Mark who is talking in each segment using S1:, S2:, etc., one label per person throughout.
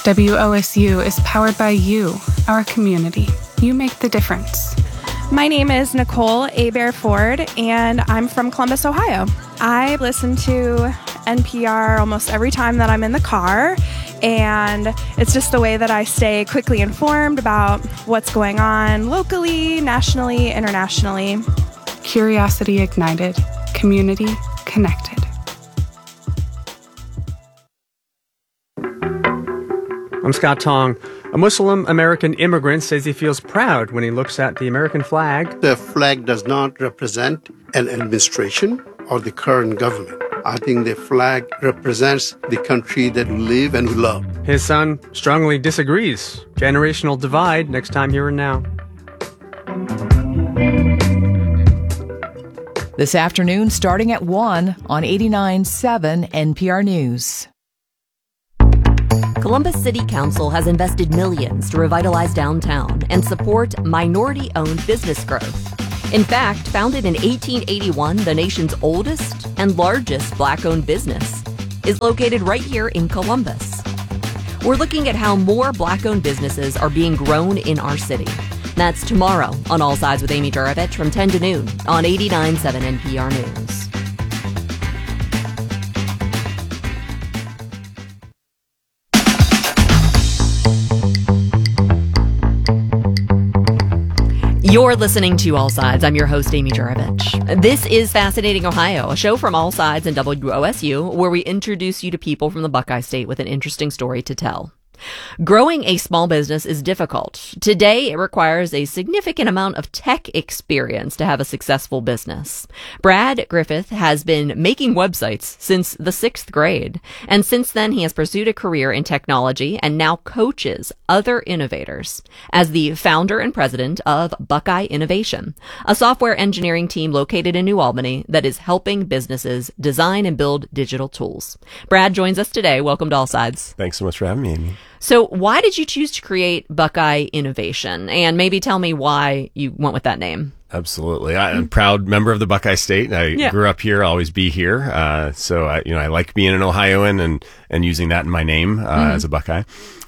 S1: WOSU is powered by you, our community. You make the difference.
S2: My name is Nicole Abear Ford, and I'm from Columbus, Ohio. I listen to NPR almost every time that I'm in the car, and it's just the way that I stay quickly informed about what's going on locally, nationally, internationally.
S1: Curiosity ignited, community connected.
S3: I'm Scott Tong. A Muslim American immigrant says he feels proud when he looks at the American flag.
S4: The flag does not represent an administration or the current government. I think the flag represents the country that we live and we love.
S3: His son strongly disagrees. Generational divide next time here and now.
S5: This afternoon, starting at 1 on 89.7 NPR News.
S6: Columbus City Council has invested millions to revitalize downtown and support minority-owned business growth. In fact, founded in 1881, the nation's oldest and largest Black-owned business is located right here in Columbus. We're looking at how more Black-owned businesses are being grown in our city. That's tomorrow on All Sides with Amy Juravich from 10 to noon on 89.7 NPR News. You're listening to All Sides. I'm your host, Amy Juravich. This is Fascinating Ohio, a show from All Sides and WOSU, where we introduce you to people from the Buckeye State with an interesting story to tell. Growing a small business is difficult. Today, it requires a significant amount of tech experience to have a successful business. Brad Griffith has been making websites since the 6th grade, and since then he has pursued a career in technology and now coaches other innovators as the founder and president of Buckeye Innovation, a software engineering team located in New Albany that is helping businesses design and build digital tools. Brad joins us today. Welcome to All Sides.
S7: Thanks so much for having me, Amy.
S6: So why did you choose to create Buckeye Innovation? And maybe tell me why you went with that name.
S7: Absolutely. I'm a proud member of the Buckeye State. I grew up here, always be here. So I like being an Ohioan and using that in my name as a Buckeye.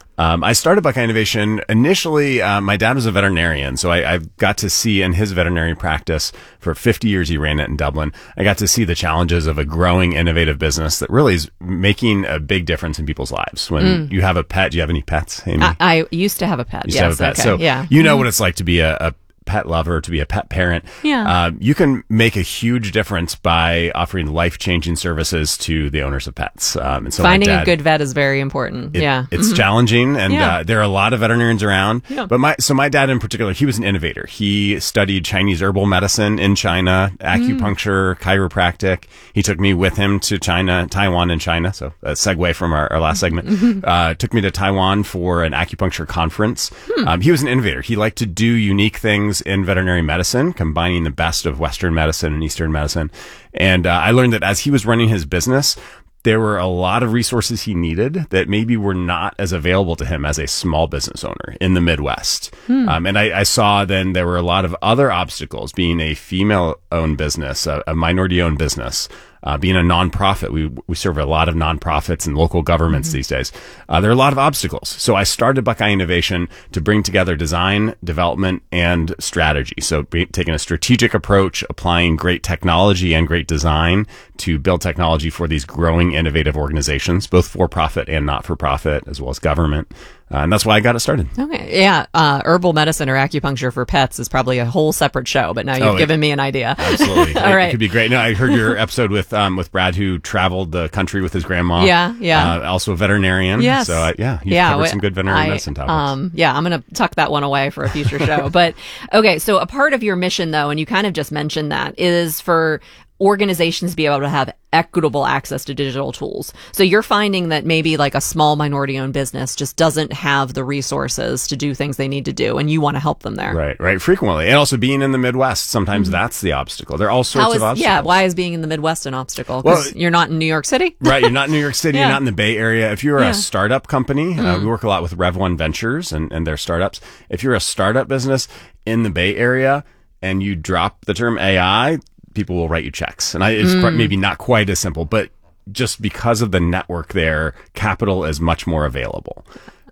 S7: I started Buckeye Innovation. Initially, my dad was a veterinarian, so I got to see in his veterinary practice for 50 years, he ran it in Dublin. I got to see the challenges of a growing, innovative business that really is making a big difference in people's lives. When you have a pet, do you have any pets, Amy?
S6: I used to have a pet.
S7: You used to have a pet.
S6: Okay.
S7: So you know what it's like to be a pet lover, to be a pet parent.
S6: Yeah.
S7: You can make a huge difference by offering life-changing services to the owners of pets. And so
S6: finding a good vet is very important.
S7: It's challenging, and there are a lot of veterinarians around.
S6: Yeah.
S7: But my dad in particular, he was an innovator. He studied Chinese herbal medicine in China, acupuncture, chiropractic. He took me with him to Taiwan and China. So a segue from our last segment. Took me to Taiwan for an acupuncture conference. He was an innovator. He liked to do unique things in veterinary medicine, combining the best of Western medicine and Eastern medicine. And I learned that as he was running his business, there were a lot of resources he needed that maybe were not as available to him as a small business owner in the Midwest. And I saw then there were a lot of other obstacles, being a female-owned business, a minority-owned business, being a nonprofit. We serve a lot of nonprofits and local governments these days. There are a lot of obstacles. So I started Buckeye Innovation to bring together design, development, and strategy. So taking a strategic approach, applying great technology and great design to build technology for these growing innovative organizations, both for-profit and not-for-profit, as well as government. And that's why I got it started.
S6: Okay. Yeah. Herbal medicine or acupuncture for pets is probably a whole separate show, but now you've given me an idea.
S7: Absolutely.
S6: All right.
S7: It could be great. No, I heard your episode with Brad, who traveled the country with his grandma.
S6: Yeah.
S7: Also a veterinarian.
S6: Yes.
S7: So you covered some good veterinary medicine topics.
S6: I'm going to tuck that one away for a future show. But okay. So a part of your mission though, and you kind of just mentioned that, is for organizations be able to have equitable access to digital tools. So you're finding that maybe like a small minority-owned business just doesn't have the resources to do things they need to do, and you want to help them there.
S7: Right. Frequently. And also being in the Midwest, sometimes that's the obstacle. There are all sorts of obstacles.
S6: Yeah, why is being in the Midwest an obstacle? Because you're not in New York City?
S7: Right, you're not in New York City, you're not in the Bay Area. If you're a startup company, we work a lot with Rev1 Ventures and their startups. If you're a startup business in the Bay Area and you drop the term AI, people will write you checks. And it's maybe not quite as simple, but just because of the network there, capital is much more available.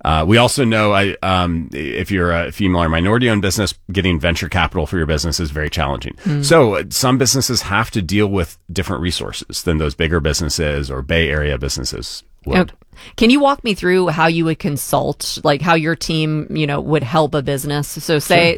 S7: We also know if you're a female or minority-owned business, getting venture capital for your business is very challenging. So some businesses have to deal with different resources than those bigger businesses or Bay Area businesses would.
S6: Can you walk me through how you would consult, like how your team, would help a business? So say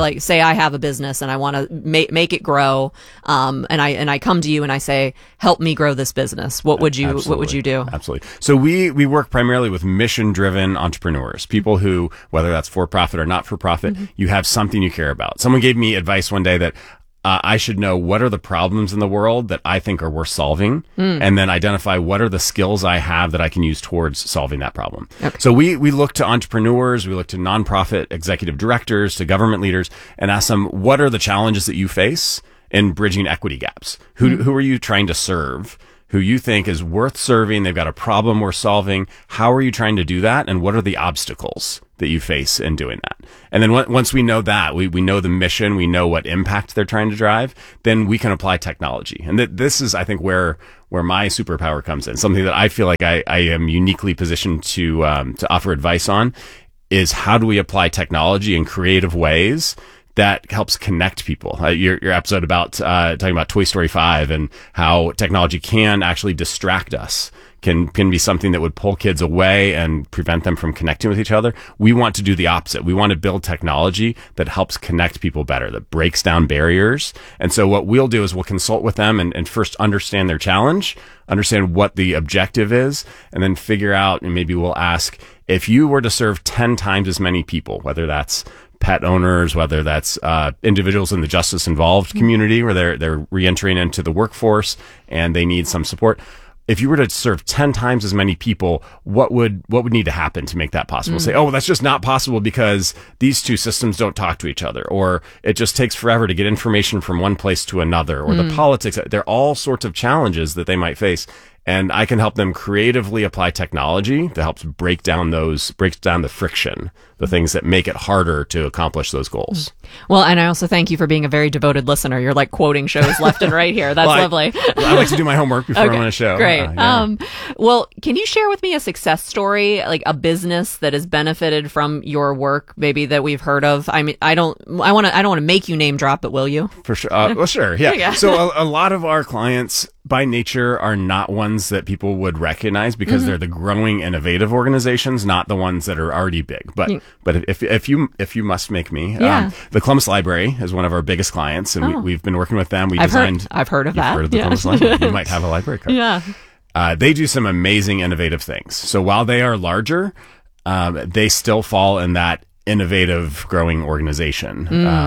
S6: I have a business and I want to make it grow, and I come to you and I say, help me grow this business. What would you do?
S7: Absolutely. So we work primarily with mission-driven entrepreneurs, people who, whether that's for-profit or not-for-profit, you have something you care about. Someone gave me advice one day that I should know what are the problems in the world that I think are worth solving, and then identify what are the skills I have that I can use towards solving that problem. Okay. So we look to entrepreneurs, we look to nonprofit executive directors, to government leaders, and ask them, what are the challenges that you face in bridging equity gaps? Who are you trying to serve? Who you think is worth serving? They've got a problem we're solving. How are you trying to do that? And what are the obstacles that you face in doing that? And then once we know that, we know the mission, we know what impact they're trying to drive, then we can apply technology. And this is, I think, where my superpower comes in. Something that I feel like I am uniquely positioned to offer advice on is how do we apply technology in creative ways that helps connect people. Your episode about talking about Toy Story 5 and how technology can actually distract us, can be something that would pull kids away and prevent them from connecting with each other. We want to do the opposite. We want to build technology that helps connect people better, that breaks down barriers. And so what we'll do is we'll consult with them and first understand their challenge, understand what the objective is, and then figure out, and maybe we'll ask, if you were to serve 10 times as many people, whether that's pet owners, whether that's individuals in the justice involved community where they're reentering into the workforce and they need some support. If you were to serve 10 times as many people, what would need to happen to make that possible? Say, oh, that's just not possible because these two systems don't talk to each other, or it just takes forever to get information from one place to another, or the politics. There are all sorts of challenges that they might face. And I can help them creatively apply technology that helps breaks down the friction, the things that make it harder to accomplish those goals.
S6: Well, and I also thank you for being a very devoted listener. You're like quoting shows left and right here. That's lovely.
S7: I like to do my homework before I'm on a show.
S6: Great. Well, can you share with me a success story, like a business that has benefited from your work, maybe that we've heard of? I mean, I don't want to make you name drop, but will you?
S7: For sure. Well, sure. Yeah. So a lot of our clients by nature are not ones that people would recognize because they're the growing innovative organizations, not the ones that are already big. But if you must make me, the Columbus Library is one of our biggest clients, and we've been working with them.
S6: I've heard of that.
S7: Heard of the Columbus Library? You might have a library card.
S6: Yeah.
S7: They do some amazing innovative things. So while they are larger, they still fall in that innovative growing organization.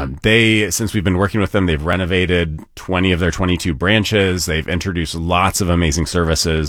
S7: Since we've been working with them, they've renovated 20 of their 22 branches. They've introduced lots of amazing services.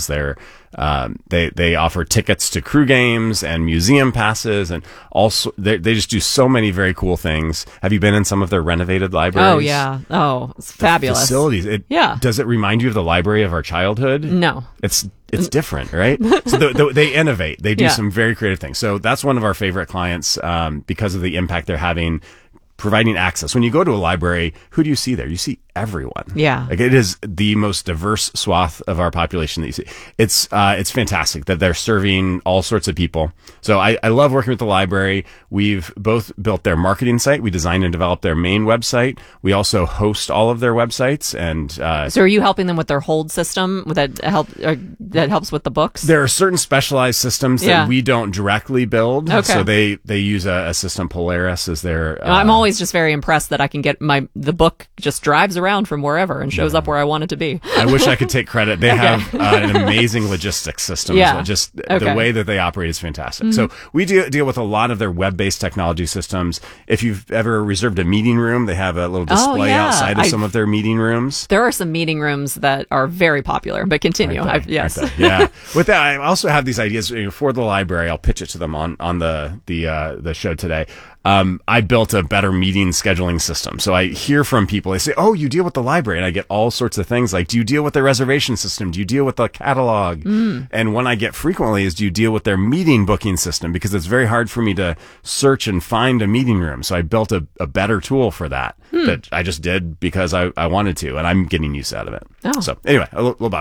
S7: They offer tickets to crew games and museum passes, and also they just do so many very cool things. Have you been in some of their renovated libraries?
S6: Oh yeah. Oh, it's fabulous.
S7: Facilities. Does it remind you of the library of our childhood?
S6: No.
S7: It's different, right? So they innovate. They do some very creative things. So that's one of our favorite clients because of the impact they're having, providing access. When you go to a library, who do you see there? You see everyone.
S6: Yeah.
S7: Like it is the most diverse swath of our population that you see. It's fantastic that they're serving all sorts of people. So I love working with the library. We've both built their marketing site. We designed and developed their main website. We also host all of their websites. And
S6: so are you helping them with their hold system that helps with the books?
S7: There are certain specialized systems that we don't directly build.
S6: Okay.
S7: So they use a system, Polaris, as their
S6: I'm always just very impressed that I can get the book just drives around from wherever and shows up where I want it to be.
S7: I wish I could take credit. They have an amazing logistics system.
S6: Yeah.
S7: Just the way that they operate is fantastic. So we deal with a lot of their web-based technology systems. If you've ever reserved a meeting room, they have a little display outside of some of their meeting rooms.
S6: There are some meeting rooms that are very popular, but continue. Yes.
S7: Yeah. With that, I also have these ideas for the library. I'll pitch it to them on the show today. I built a better meeting scheduling system. So I hear from people, they say, oh, you deal with the library. And I get all sorts of things like, do you deal with their reservation system? Do you deal with the catalog? And one I get frequently is, do you deal with their meeting booking system? Because it's very hard for me to search and find a meeting room. So I built a better tool for that that I just did because I wanted to, and I'm getting use out of it. So anyway, a little bit off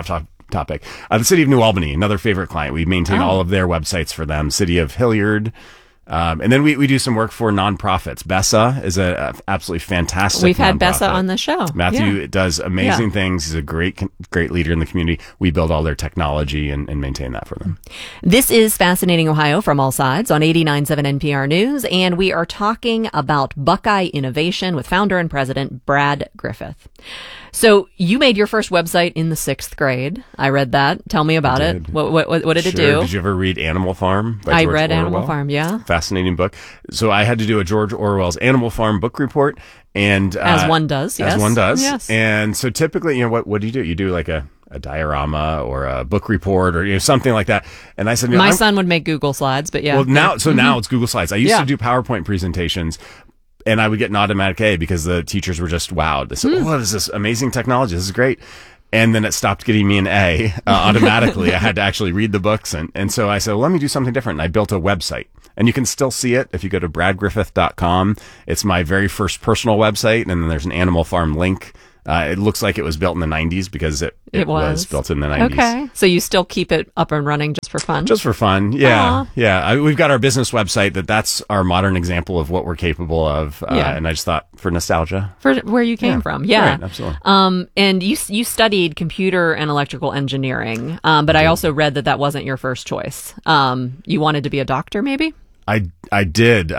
S7: topic. The City of New Albany, another favorite client. We maintain all of their websites for them. City of Hilliard. And then we do some work for nonprofits. Bessa is a absolutely fantastic
S6: We've had
S7: nonprofit.
S6: Bessa on the show.
S7: Matthew does amazing things. He's a great leader in the community. We build all their technology and maintain that for them.
S6: This is Fascinating Ohio from All Sides on 89.7 NPR News, and we are talking about Buckeye Innovation with founder and president Brad Griffith. So you made your first website in the 6th grade. I read that. Tell me about it. What did it do?
S7: Did you ever read Animal Farm by George
S6: read
S7: Orwell?
S6: Animal Farm, yeah.
S7: Fascinating book. So I had to do a George Orwell's Animal Farm book report. And
S6: as one does, yes.
S7: As one does.
S6: Yes.
S7: And so typically, what do you do? You do like a diorama or a book report or something like that. And I said,
S6: my son would make Google Slides, but yeah.
S7: Well, now it's Google Slides. I used to do PowerPoint presentations. And I would get an automatic A because the teachers were just wowed. They said, what is this amazing technology? This is great. And then it stopped getting me an A automatically. I had to actually read the books. And so I said, well, let me do something different. And I built a website. And you can still see it if you go to bradgriffith.com. It's my very first personal website. And then there's an Animal Farm link. It looks like it was built in the 90s because it was built in the 90s.
S6: Okay. So you still keep it up and running just for fun?
S7: Just for fun. Yeah. Aww. Yeah. We've got our business website that's our modern example of what we're capable of. And I just thought for nostalgia.
S6: For where you came from. Yeah.
S7: Right, absolutely.
S6: And you studied computer and electrical engineering. But I also read that wasn't your first choice. You wanted to be a doctor maybe?
S7: I did.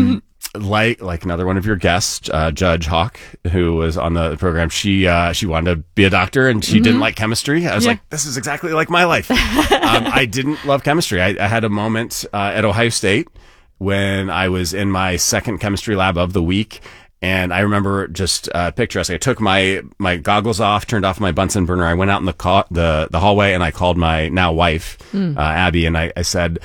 S7: Like another one of your guests, Judge Hawk, who was on the program, she wanted to be a doctor and she didn't like chemistry. I was like, this is exactly like my life. I didn't love chemistry. I had a moment at Ohio State when I was in my second chemistry lab of the week. And I remember just picturesque. I took my goggles off, turned off my Bunsen burner. I went out in the hallway and I called my now wife, Abby, and I said,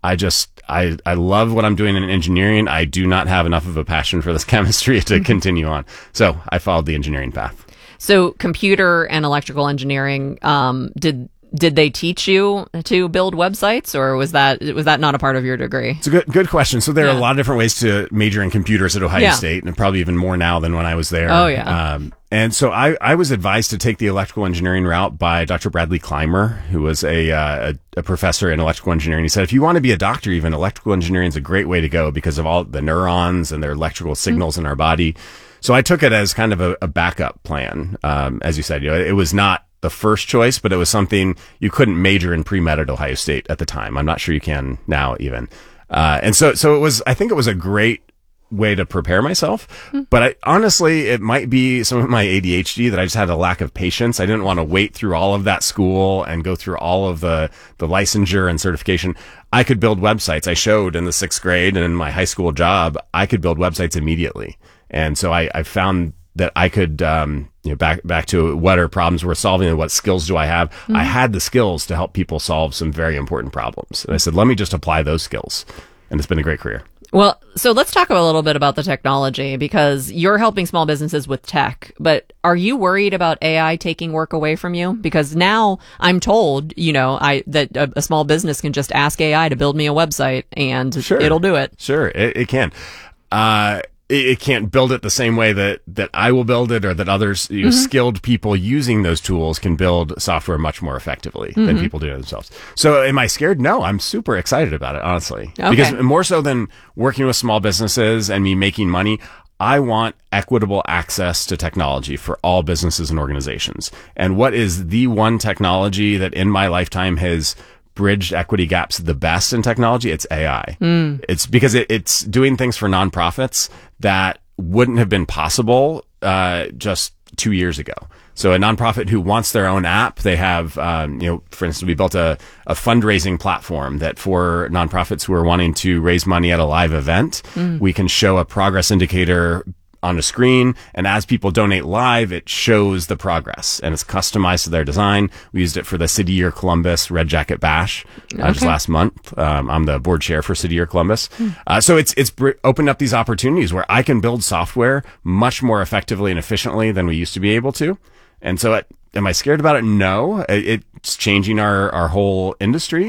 S7: I love what I'm doing in engineering. I do not have enough of a passion for this chemistry to continue on. So I followed the engineering path.
S6: So computer and electrical engineering, did they teach you to build websites, or was that not a part of your degree?
S7: It's a good question. So there are a lot of different ways to major in computers at Ohio State, and probably even more now than when I was there.
S6: Oh, yeah.
S7: And so I was advised to take the electrical engineering route by Dr. Bradley Clymer, who was a professor in electrical engineering. He said, if you want to be a doctor, even electrical engineering is a great way to go because of all the neurons and their electrical signals in our body. So I took it as kind of a backup plan. As you said, it was not the first choice, but it was something you couldn't major in pre-med at Ohio State at the time. I'm not sure you can now even. And so I think it was a great way to prepare myself. But honestly, it might be some of my ADHD that I just had a lack of patience. I didn't want to wait through all of that school and go through all of the licensure and certification. I could build websites. I showed in the 6th grade and in my high school job, I could build websites immediately. And so I found that I could, back to what are problems we're solving and what skills do I have? I had the skills to help people solve some very important problems. And I said, let me just apply those skills. And it's been a great career.
S6: Well, so let's talk a little bit about the technology, because you're helping small businesses with tech, but are you worried about AI taking work away from you? Because now I'm told, that a small business can just ask AI to build me a website and it'll do it.
S7: Sure, it can. It can't build it the same way that I will build it, or that others, skilled people using those tools can build software much more effectively than people do it themselves. So am I scared? No, I'm super excited about it, honestly. Okay. Because more so than working with small businesses and me making money, I want equitable access to technology for all businesses and organizations. And what is the one technology that in my lifetime has bridged equity gaps the best in technology? It's AI. It's because it's doing things for nonprofits that wouldn't have been possible just 2 years ago. So a nonprofit who wants their own app, they have, for instance, we built a fundraising platform that for nonprofits who are wanting to raise money at a live event, we can show a progress indicator on a screen, and as people donate live, it shows the progress, and it's customized to their design. We used it for the City Year Columbus Red Jacket Bash just last month. I'm the board chair for City Year Columbus. So it's opened up these opportunities where I can build software much more effectively and efficiently than we used to be able to. And so am I scared about it? No. It's changing our whole industry.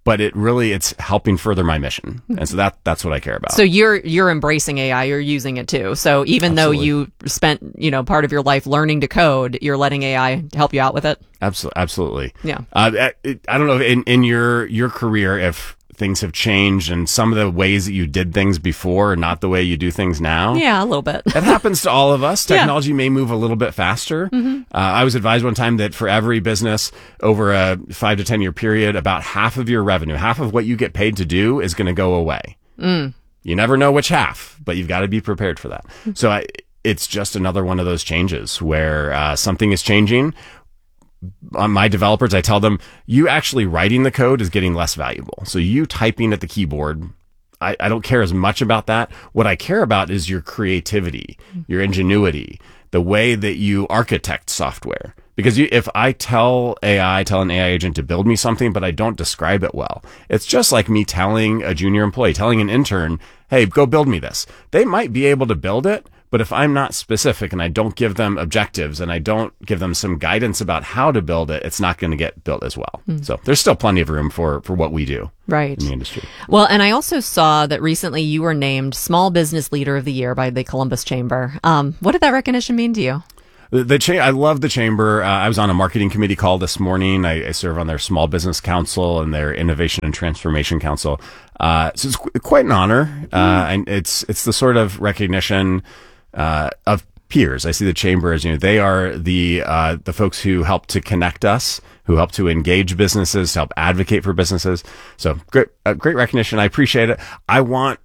S7: but it's helping further my mission. And so that's what I care about.
S6: So you're embracing AI, you're using it too. So even though you spent, part of your life learning to code, you're letting AI help you out with it?
S7: Absolutely.
S6: Yeah.
S7: I don't know in your career if things have changed and some of the ways that you did things before are not the way you do things now.
S6: Yeah, a little bit.
S7: It happens to all of us. Technology may move a little bit faster. I was advised one time that for every business over a 5 to 10 year period, about half of your revenue, half of what you get paid to do is going to go away. You never know which half, but you've got to be prepared for that. So it's just another one of those changes where something is changing. On my developers, I tell them, you actually writing the code is getting less valuable. So you typing at the keyboard, I don't care as much about that. What I care about is your creativity, your ingenuity, the way that you architect software. Because if I tell an AI agent to build me something, but I don't describe it well, it's just like me telling a junior employee, telling an intern, hey, go build me this. They might be able to build it, but if I'm not specific and I don't give them objectives and I don't give them some guidance about how to build it, it's not going to get built as well. So there's still plenty of room for what we do in the industry.
S6: Well, and I also saw that recently you were named Small Business Leader of the Year by the Columbus Chamber. What did that recognition mean to you?
S7: I love the chamber. I was on a marketing committee call this morning. I serve on their Small Business Council and their Innovation and Transformation Council. So it's quite an honor. And it's the sort of recognition of peers. I see the chamber as, they are the folks who help to connect us, who help to engage businesses, to help advocate for businesses. So great recognition. I appreciate it. I want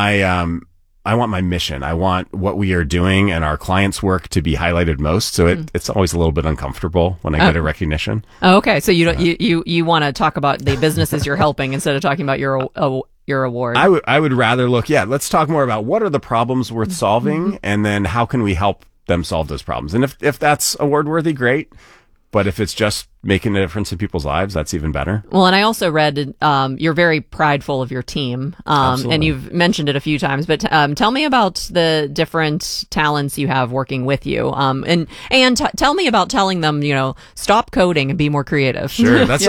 S7: my mission. I want what we are doing and our clients' work to be highlighted most. So it's always a little bit uncomfortable when I get a recognition.
S6: Oh, okay. So you want to talk about the businesses you're helping instead of talking about your award.
S7: I would rather let's talk more about what are the problems worth solving and then how can we help them solve those problems. And if that's award worthy, great. But if it's just making a difference in people's lives, that's even better.
S6: Well, and I also read you're very prideful of your team, and you've mentioned it a few times. But tell me about the different talents you have working with you, and tell me about telling them, stop coding and be more creative.
S7: Sure, that's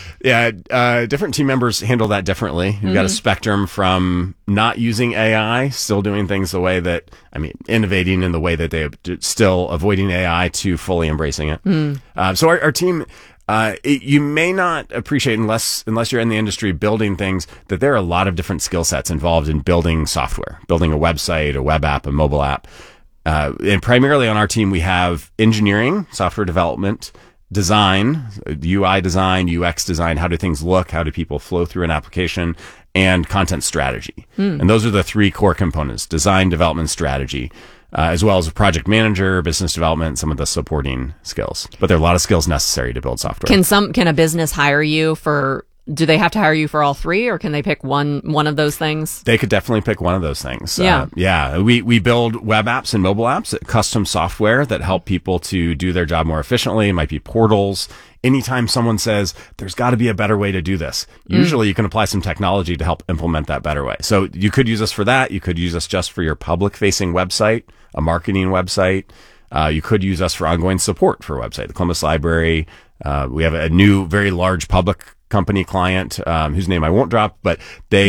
S7: different team members handle that differently. You've got a spectrum from not using AI, still doing things the way that innovating in the way that they still avoiding AI to fully embracing it. So our team. You may not appreciate unless you're in the industry building things that there are a lot of different skill sets involved in building software, building a website, a web app, a mobile app. And primarily on our team, we have engineering, software development, design, UI design, UX design. How do things look? How do people flow through an application? And content strategy. And those are the three core components: design, development, strategy. As well as a project manager, business development, some of the supporting skills. But there are a lot of skills necessary to build software.
S6: Can a business hire you do they have to hire you for all three, or can they pick one of those things?
S7: They could definitely pick one of those things.
S6: Yeah.
S7: We build web apps and mobile apps, custom software that help people to do their job more efficiently. It might be portals. Anytime someone says, there's got to be a better way to do this, usually you can apply some technology to help implement that better way. So you could use us for that. You could use us just for your public-facing website, a marketing website. You could use us for ongoing support for a website, the Columbus Library. We have a new, very large public company client whose name I won't drop, but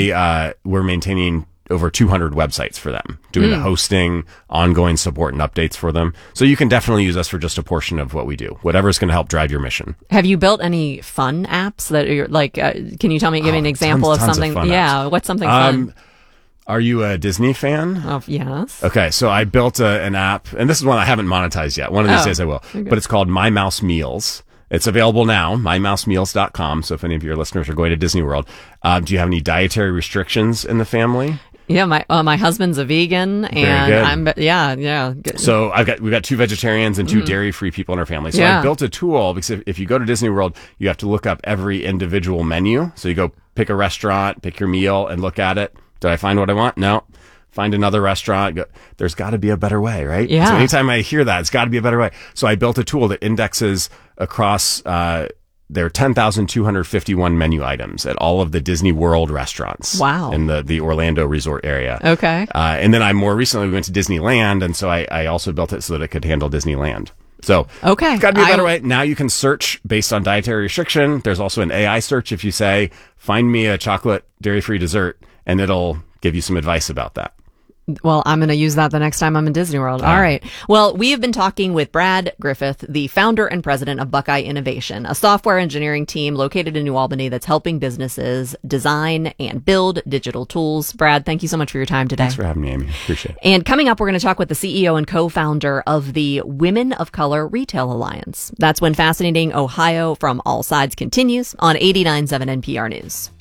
S7: we're maintaining over 200 websites for them, doing the hosting, ongoing support and updates for them. So you can definitely use us for just a portion of what we do, whatever's going to help drive your mission.
S6: Have you built any fun apps that are can you give me an example of something? What's something fun?
S7: Are you a Disney fan?
S6: Oh, yes.
S7: Okay, so I built an app, and this is one I haven't monetized yet. One of these days I will.
S6: Okay.
S7: But it's called My Mouse Meals. It's available now, mymousemeals.com. So if any of your listeners are going to Disney World, do you have any dietary restrictions in the family?
S6: Yeah, my husband's a vegan, and good.
S7: So we've got 2 vegetarians and 2 dairy-free people in our family. So I built a tool because if you go to Disney World, you have to look up every individual menu. So you go pick a restaurant, pick your meal, and look at it. Did I find what I want? No. Find another restaurant. There's got to be a better way, right?
S6: Yeah.
S7: So anytime I hear that, it's got to be a better way. So I built a tool that indexes across their 10,251 menu items at all of the Disney World restaurants.
S6: Wow.
S7: In the Orlando resort area.
S6: Okay.
S7: And then more recently we went to Disneyland, and so I also built it so that it could handle Disneyland. So,
S6: Okay.
S7: Got to be a better way. Now you can search based on dietary restriction. There's also an AI search if you say, find me a chocolate dairy-free dessert, and it'll give you some advice about that.
S6: Well, I'm going to use that the next time I'm in Disney World. All right. Well, we have been talking with Brad Griffith, the founder and president of Buckeye Innovation, a software engineering team located in New Albany that's helping businesses design and build digital tools. Brad, thank you so much for your time today.
S7: Thanks for having me, Amy. Appreciate it.
S6: And coming up, we're going to talk with the CEO and co-founder of the Women of Color Retail Alliance. That's when Fascinating Ohio from All Sides continues on 89.7 NPR News.